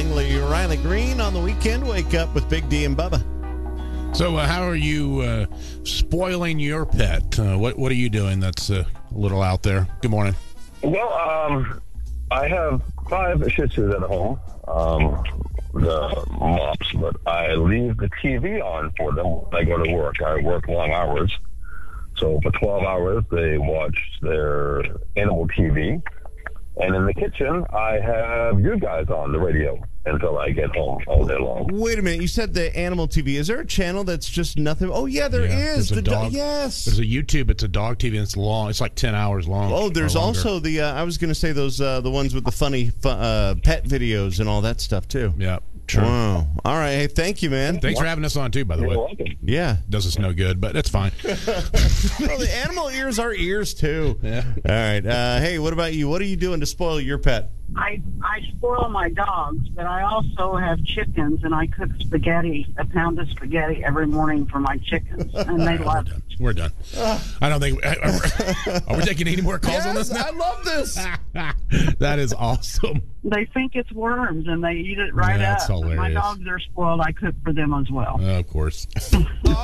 Langley, Riley Green on the weekend. Wake up with Big D and Bubba. So how are you spoiling your pet? What are you doing that's a little out there? Good morning. Well, I have 5 Shih Tzus at home, the mops, but I leave the TV on for them when I go to work. I work long hours. So for 12 hours, they watch their animal TV. And in the kitchen, I have you guys on the radio until I get home all day long. Wait a minute. You said the animal TV. Is there a channel that's just nothing? Oh, yeah, there is. There's a dog. Yes. There's a YouTube. It's a dog TV, and it's long. It's like 10 hours long. Oh, there's also the, I was going to say those, the ones with the funny pet videos and all that stuff, too. Yeah, true. Wow. All right. Hey, thank you, man. Thanks for having us on, too, by the You're way. welcome. Yeah. Does us no good, but it's fine. Well, the animal ears are ears, too. Yeah. All right. Hey, what about you? What are you doing to spoil your pet? I spoil my dogs, but I also have chickens, and I cook spaghetti, a pound of spaghetti every morning for my chickens, and they love it. We're done. I don't think... Are we taking any more calls on this now? I love this. That is awesome. They think it's worms, and they eat it right That's up. hilarious. My dogs are spoiled. I cook for them as well. Of course.